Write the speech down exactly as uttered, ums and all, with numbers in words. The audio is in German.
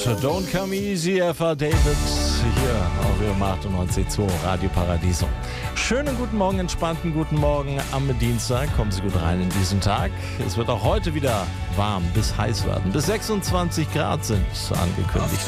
Don't Come Easy, F A David, hier auf Ihrem achtundneunzig Komma zwei Radio Paradiso. Schönen guten Morgen, entspannten guten Morgen am Dienstag. Kommen Sie gut rein in diesen Tag. Es wird auch heute wieder warm bis heiß werden. Bis sechsundzwanzig Grad sind angekündigt.